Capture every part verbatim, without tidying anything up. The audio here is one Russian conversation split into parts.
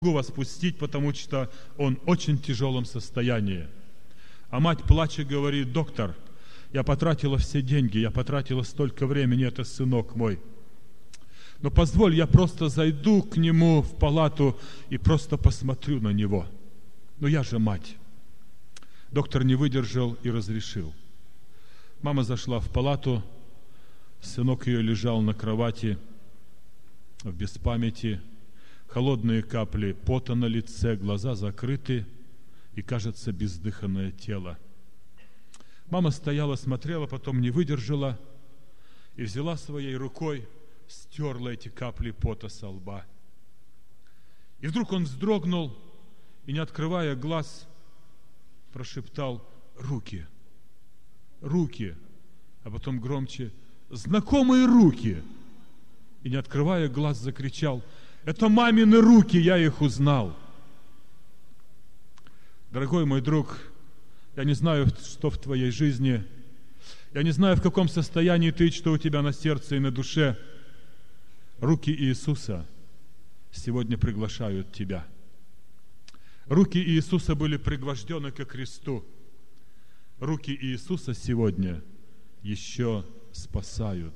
могу вас пустить, потому что он в очень тяжелом состоянии. А мать, плача, говорит: доктор, я потратила все деньги, я потратила столько времени, это сынок мой. Но позволь, я просто зайду к нему в палату и просто посмотрю на него. Но я же мать. Доктор не выдержал и разрешил. Мама зашла в палату, сынок ее лежал на кровати в беспамяти, холодные капли пота на лице, глаза закрыты и, кажется, бездыханное тело. Мама стояла, смотрела, потом не выдержала и взяла своей рукой, стерла эти капли пота со лба. И вдруг он вздрогнул и, не открывая глаз, прошептал: руки, руки, а потом громче: знакомые руки. И, не открывая глаз, закричал: это мамины руки, я их узнал. Дорогой мой друг, я не знаю, что в твоей жизни, я не знаю, в каком состоянии ты, что у тебя на сердце и на душе. Руки Иисуса сегодня приглашают тебя. Руки Иисуса были пригвождены ко кресту. Руки Иисуса сегодня еще спасают.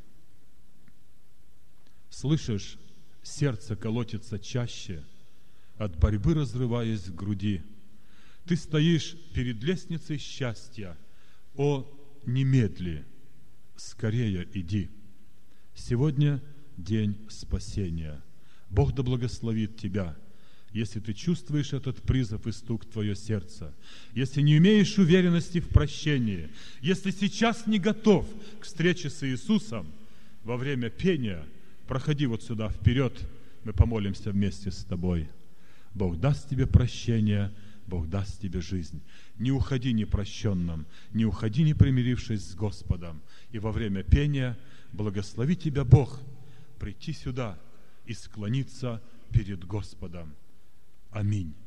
Слышишь, сердце колотится чаще, от борьбы разрываясь в груди. Ты стоишь перед лестницей счастья. О, немедли, скорее иди. Сегодня день спасения. Бог да благословит тебя. Если ты чувствуешь этот призыв и стук в твое сердце, если не имеешь уверенности в прощении, если сейчас не готов к встрече с Иисусом, во время пения проходи вот сюда вперед, мы помолимся вместе с тобой. Бог даст тебе прощение, Бог даст тебе жизнь. Не уходи непрощенным, не уходи не примирившись с Господом. И во время пения благослови тебя Бог прийти сюда и склониться перед Господом. Аминь.